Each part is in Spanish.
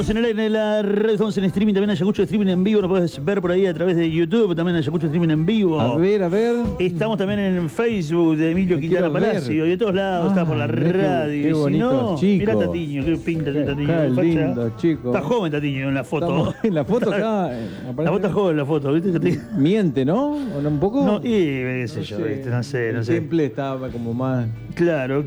Estamos en el aire de la red, estamos en streaming, también Ayacucho streaming en vivo, nos puedes ver por ahí a través de YouTube, también Ayacucho streaming en vivo. A ver. Estamos también en Facebook de Emilio Quintana Palacio y de todos lados, está por la radio. Qué bonito, chico. Mirá Tatiño, qué pinta Tatiño. Qué lindo, chico. Está joven Tatiño en la foto. Estamos en la foto acá. La foto está joven, la foto, ¿viste? Miente, ¿no? ¿O no un poco? No, qué sé yo, no sé. El temple estaba como más... Claro.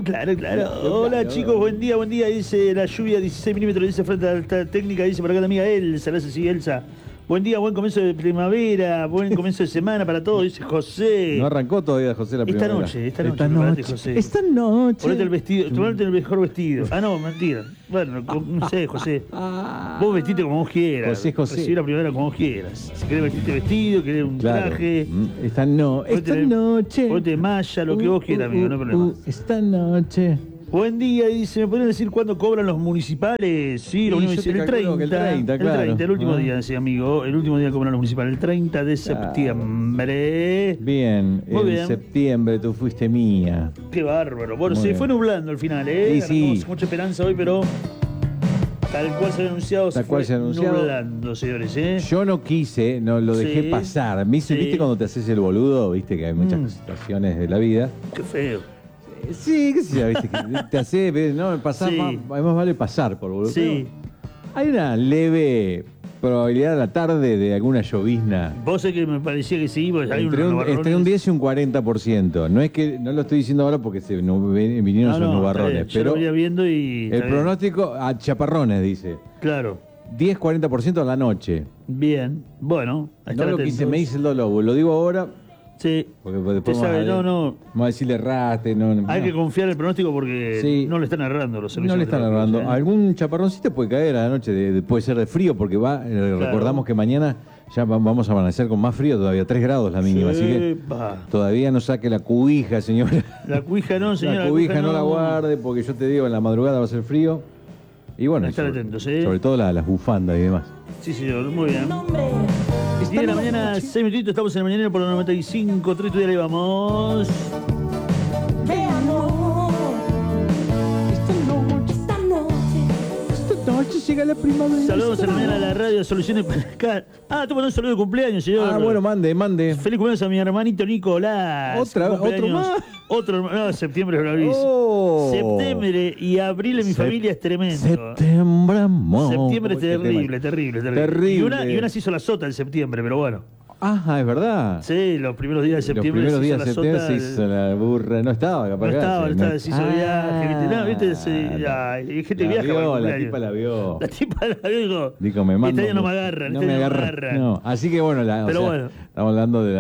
Hola chicos, buen día, dice la lluvia 16 milímetros, dice frente a la técnica, dice por acá la amiga Elsa, gracias, sí, Elsa. Buen día, buen comienzo de primavera, buen comienzo de semana para todos, dice José. No arrancó todavía José la primavera. Esta noche, José. Esta noche. Ponete el vestido, ponete el mejor vestido. Ah, no, mentira. Bueno, no sé, José. Vos vestite como vos quieras. José. Recibí la primavera como vos quieras. Si querés vestirte vestido, querés un traje. Esta noche. Ponete malla, lo que vos quieras, amigo, no hay problema. Esta noche. Buen día, dice, ¿me podrían decir cuándo cobran los municipales? Sí, lo único que dice el 30, claro. el último día, decía amigo, el último día cobran los municipales, el 30 de septiembre. Bien, muy en septiembre tú fuiste mía. Qué bárbaro. Bueno, muy se fue nublando al final, ¿eh? Sí. Mucha esperanza hoy, pero tal cual se había anunciado, se fue nublando, señores, ¿eh? Yo no quise, no lo dejé pasar. Me dice, ¿viste cuando te haces el boludo? Viste que hay muchas situaciones de la vida. Qué feo. Sí, qué sé yo, viste, que te hace, no, pasar, más vale pasar por boludo. Sí. Hay una leve probabilidad a la tarde de alguna llovizna. Vos sé que me parecía que sí, porque hay entre un 10 y un 40%. No es que, no lo estoy diciendo ahora porque vinieron esos nubarrones, pero yo lo venía viendo y el pronóstico a chaparrones dice. Claro. 10-40% a la noche. Bien, bueno. No lo quise, me dice el Lobo, lo digo ahora. Sí. Porque después vamos a decirle erraste. Hay que confiar en el pronóstico porque no le están errando los servicios. No le están errando. Algún chaparroncito puede caer a la noche, puede ser de frío, porque recordamos que mañana ya vamos a amanecer con más frío, todavía 3 grados la mínima, así que todavía no saque la cubija, señora. La cubija no, señora. La cubija no la guarde, porque yo te digo, en la madrugada va a ser frío. Y bueno, estar atentos, sobre todo las bufandas y demás. Sí, señor, muy bien. 10 de la mañana, 6 minutitos, estamos en el mañanero por los 95, 3 y ahí vamos. Esta noche llega la primavera. Saludos a la mañana de la radio Soluciones para acá. Tú mandó un saludo de cumpleaños, señor. Bueno, mande. Feliz cumpleaños a mi hermanito Nicolás. ¿Otro más? No, septiembre es bravísimo. Septiembre y abril en mi familia es tremendo. Septiembre, amor. Septiembre es terrible. Y una se hizo la sota en septiembre, pero bueno. Ajá, es verdad. Sí, los primeros días de septiembre se hizo la burra. No estaba, capaz. No estaba, se hizo viaje. ¿Viste? Gente viaja. La tipa la vio. La tipa la vio. Dijo, me mando. Este año no me agarran. No me agarran. No, así que bueno, estamos hablando de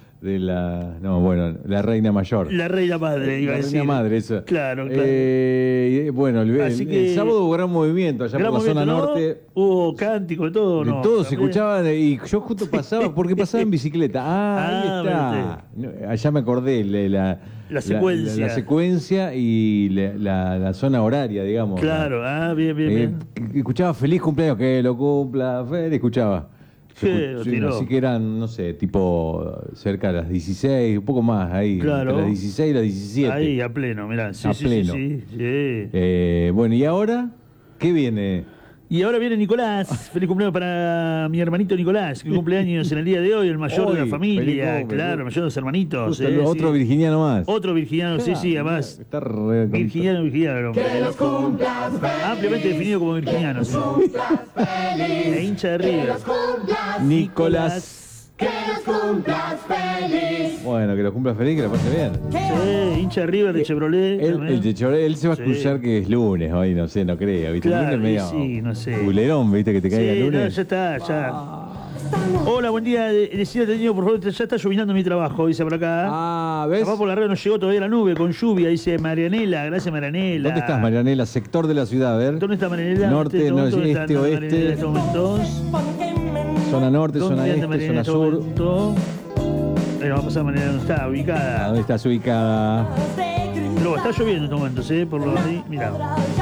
la reina mayor. La reina madre, iba a decir. La reina madre, eso. Claro. Bueno, el sábado hubo gran movimiento allá por la zona norte. Hubo cántico, de todo, ¿no? De todo, se escuchaba, y yo justo pasaba, porque pasaba en bicicleta. Ahí está. Allá me acordé, la secuencia y la zona horaria, digamos. Claro, bien. Escuchaba feliz cumpleaños, que lo cumpla, escuchaba. Así que eran, no sé, tipo cerca de las 16, un poco más ahí. Claro. Entre las 16 y las 17. Ahí, a pleno, mirá. Sí. Bueno, ¿y ahora qué viene? Y ahora viene Nicolás. Feliz cumpleaños para mi hermanito Nicolás, que cumple años en el día de hoy, el mayor de la familia. Claro, el mayor de los hermanitos. Otro virginiano más. Otro virginiano, sí, además. Está re virginiano. Que los cumplas feliz. Ampliamente definido como virginiano. Que los cumplas feliz. E hincha de River. Nicolás. Que los cumplas feliz. Bueno, que los cumplas feliz, que lo pase bien. Sí, hincha de River de Chevrolet. Él se va a escuchar que es lunes hoy, no sé, no creo. ¿Viste? Claro, el lunes medio no sé. Culerón, ¿viste? Que te caiga el lunes. No, ya está, ya. Hola, buen día. Decía tenido, por favor, ya está llovinando mi trabajo, dice por acá. ¿Ves? Capaz por la red no llegó todavía la nube con lluvia, dice Marianela. Gracias, Marianela. ¿Dónde estás, Marianela? Sector de la ciudad, a ver. ¿Dónde está Marianela? Norte, este, oeste. En estos momentos. Zona norte, zona este, zona sur. Bueno, va a pasar Marianela, ¿dónde está ubicada? ¿Dónde estás ubicada? Pero está lloviendo en estos momentos, por lo ahí. Mirá.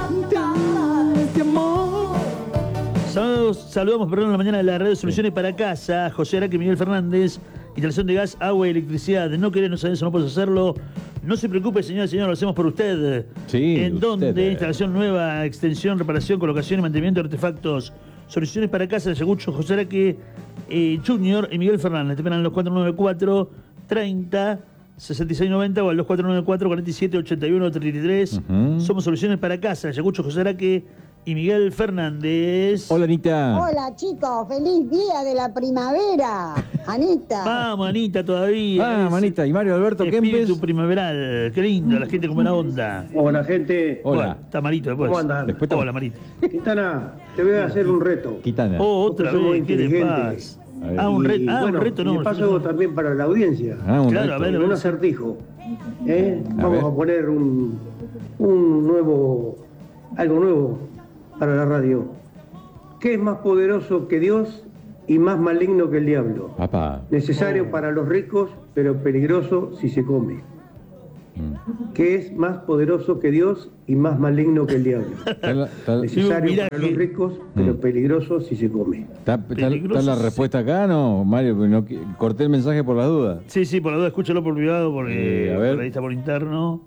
Saludamos en la mañana de la red de soluciones para casa, José Araque y Miguel Fernández, instalación de gas, agua y electricidad. No querés, no sabés o no puedes hacerlo, No se preocupe, señora, señor, lo hacemos por usted. Sí, ¿En usted, dónde? Instalación nueva, extensión, reparación, colocación y mantenimiento de artefactos. Soluciones para casa, Yagucho, José Araque Junior y Miguel Fernández. Te esperan los 494 30 6690 o al 2494 47 81 33. Somos Soluciones para casa, Yagucho, José Araque y Miguel Fernández. Hola, Anita. Hola chicos, feliz día de la primavera, Anita. Vamos, Anita, todavía. Ah, Manita, y Mario Alberto Kempes. Espíritu primaveral, qué lindo, la gente con buena onda. Hola gente. Hola. Bueno, está Marito después. ¿Cómo andan? Después Hola, Marito. Quintana, te voy a hacer un reto. Quitana. Oh, otra Somos vez, ¿qué le inteligentes. pasa? A ver. Un reto, Y, un reto no. y de paso también para la audiencia. Ah, un Claro, reto. a ver. Un acertijo. A Vamos ver. a poner un nuevo, algo nuevo para la radio. ¿Qué es más poderoso que Dios y más maligno que el diablo? Papá. Necesario para los ricos, pero peligroso si se come. ¿Qué es más poderoso que Dios y más maligno que el diablo? Necesario Mirá para que- los ricos, pero peligroso si se come. ¿Está la respuesta acá, no, Mario? No, corté el mensaje por las dudas. Sí, sí, por la duda, escúchalo por privado porque A ver. por ahí está por interno.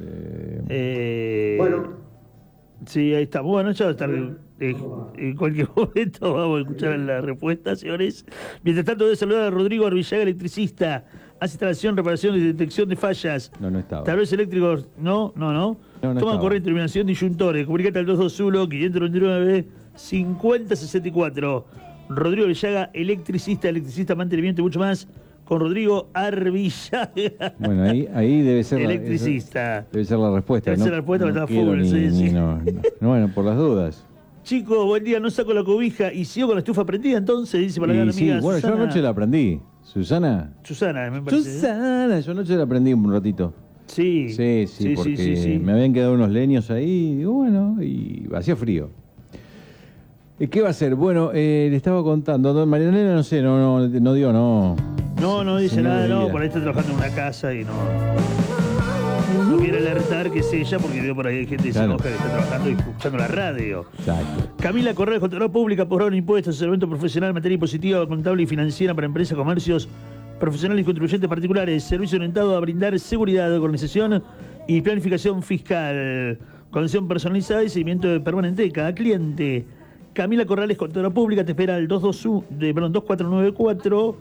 Bueno, Sí, ahí está. Bueno, ya va a estar en cualquier momento. Vamos a escuchar la respuesta, señores. Mientras tanto, voy a saludar a Rodrigo Arvillaga, electricista. Hace instalación, reparación y detección de fallas. No estaba. Tableros eléctricos, no. No Toma estaba. corriente, iluminación, disyuntores. Comunicate al 221 529 5064. Rodrigo Arvillaga, electricista, mantenimiento y mucho más. Con Rodrigo Arvillaga. Bueno, ahí debe ser Electricista. debe ser la respuesta. Debe ser la respuesta, no está quiero full, ni- sí, ni- sí. no. Bueno, por las dudas. Chicos, buen día, no saco la cobija y sigo con la estufa prendida entonces, dice para la gran Y sí, amiga bueno, Susana. yo anoche la aprendí. ¿Susana? Susana, me parece. Susana, yo anoche la aprendí un ratito. Sí. Sí, porque me habían quedado unos leños ahí, y bueno, y hacía frío. ¿Qué va a hacer? Bueno, le estaba contando, Marianela no sé, no dio, no. No dice Señor nada, de no, vida. por ahí está trabajando en una casa y no quiere alertar que es ella porque veo por ahí hay gente que se Claro. enoja que está trabajando y escuchando la radio. Exacto. Camila Correa, Contadora Pública, posgrado en impuestos, asesoramiento profesional, materia impositiva, contable y financiera para empresas, comercios, profesionales y contribuyentes particulares, servicio orientado a brindar seguridad, organización y planificación fiscal, condición personalizada y seguimiento permanente de cada cliente. Camila Corrales, Contadora Pública, te espera al 2494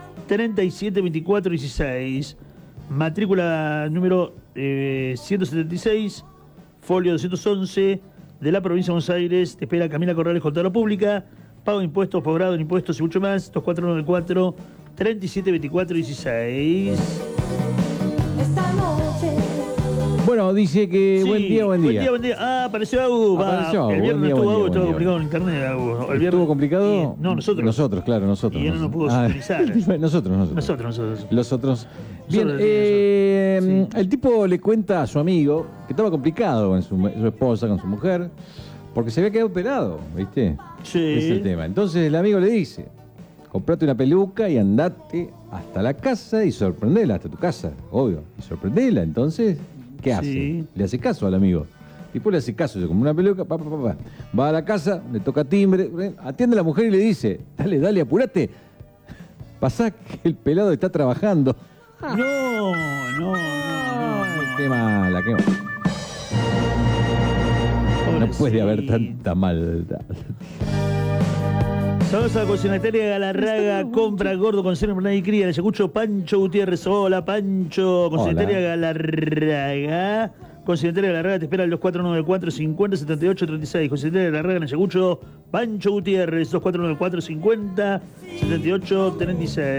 372416. Matrícula número 176, folio 211 de la provincia de Buenos Aires. Te espera Camila Corrales, Contadora Pública. Pago de impuestos, posgrado en impuestos y mucho más. 2494 372416. Esta noche. Bueno, dice que Sí, buen día. Buen día. Ah, apareció Agu. Apareció Agu, El viernes buen día, estuvo buen Agu, día, estuvo buen complicado en internet, Agu. El viernes- ¿Estuvo complicado? Y- no, nosotros. Nosotros, claro, nosotros. Y él no nos pudo Ah, utilizar. nosotros. Nosotros. Los otros. Bien, Nosotros, sí. el tipo le cuenta a su amigo que estaba complicado con su esposa, con su mujer, porque se había quedado pelado, ¿viste? Sí. Ese es el tema. Entonces el amigo le dice, comprate una peluca y andate hasta la casa y sorprendela, hasta tu casa, obvio. Y sorprendela, entonces, ¿qué hace? Sí. Le hace caso al amigo. El tipo le hace caso, se compra una peluca, pa. Va a la casa, le toca timbre, atiende a la mujer y le dice, dale, apurate. Pasá que el pelado está trabajando. No. Qué mala, qué mala. No puede haber tanta maldad. Saludos a la consignataria Galarraga, compra gordo con cero y cría. Le escucho Pancho Gutiérrez. Hola, Pancho. Consignataria Galarraga. Consignataria Galarraga te espera al 2494 50 78 36. Consignataria Galarraga en Ayacucho, Pancho Gutiérrez, 2494 50 78 36.